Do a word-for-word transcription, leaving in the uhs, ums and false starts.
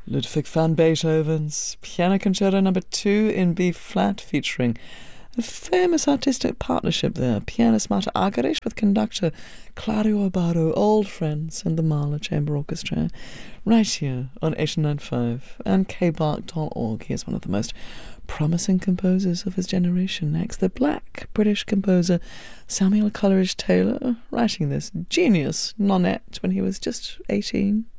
Ludwig van Beethoven's Piano Concerto Number Two in B flat, featuring a famous artistic partnership there. Pianist Marta Argerich with conductor Claudio Abbado, old friends, and the Mahler Chamber Orchestra, right here on eighty-nine point five and k bark dot org. He is one of the most promising composers of his generation. Next, the black British composer Samuel Coleridge Taylor, writing this genius nonette when he was just eighteen.